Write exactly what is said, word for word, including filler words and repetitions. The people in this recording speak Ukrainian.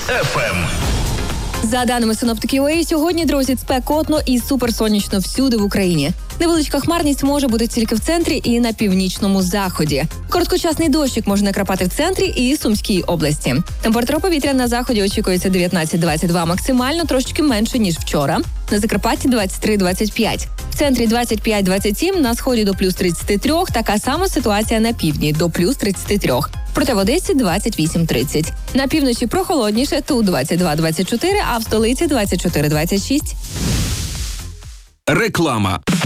еф ем. За даними синоптиків УА, сьогодні, друзі, спекотно і суперсонячно всюди в Україні. Невеличка хмарність може бути тільки в центрі і на північному заході. Короткочасний дощик може накрапати в центрі і Сумській області. Температура повітря на заході очікується дев'ятнадцять двадцять два, максимально трошки менше, ніж вчора. На Закарпатті двадцять три двадцять п'ять. В центрі двадцять п'ять двадцять сім, на сході до плюс тридцять три, така сама ситуація на півдні до плюс тридцять три. Проте в Одесі двадцять вісім тридцять. На півночі прохолодніше, тут двадцять два двадцять чотири, а в столиці двадцять чотири двадцять шість. Реклама.